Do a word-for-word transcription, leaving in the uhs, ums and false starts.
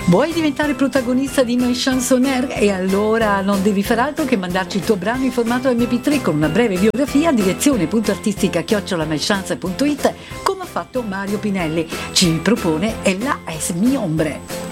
Vuoi diventare protagonista di My Chance on Air? E allora non devi far altro che mandarci il tuo brano in formato emme pi tre con una breve biografia a direzione punto artistica chiocciola mychance punto it, come ha fatto Mario Pinelli. Ci propone Ella es mi hombre.